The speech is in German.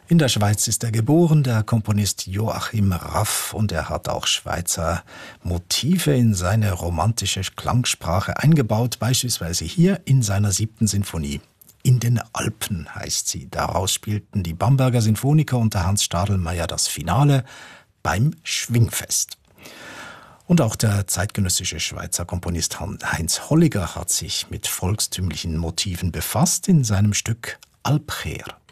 In der Schweiz ist er geboren, der Komponist Joachim Raff, und er hat auch Schweizer Motive in seine romantische Klangsprache eingebaut, beispielsweise hier in seiner 7. Sinfonie. In den Alpen heißt sie. Daraus spielten die Bamberger Sinfoniker unter Hans Stadelmeier das Finale beim Schwingfest. Und auch der zeitgenössische Schweizer Komponist Heinz Holliger hat sich mit volkstümlichen Motiven befasst in seinem Stück Alpcher.